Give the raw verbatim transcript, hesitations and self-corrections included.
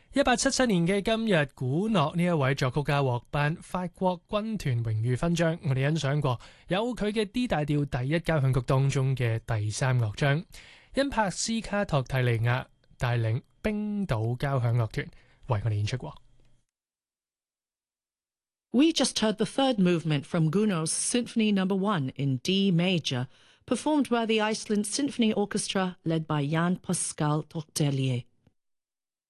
一八七七年嘅今日，古諾呢一位作曲家獲頒法國軍團榮譽勳章。我哋欣賞過有佢嘅 D 大調第一交響曲當中嘅第三樂章，因帕斯卡托蒂利亞帶領冰島交響樂團為我哋演出過。 We just heard the third movement from Gounod's Symphony Number One in D major, performed by the Iceland Symphony Orchestra led by Jan Pascal Tortelier.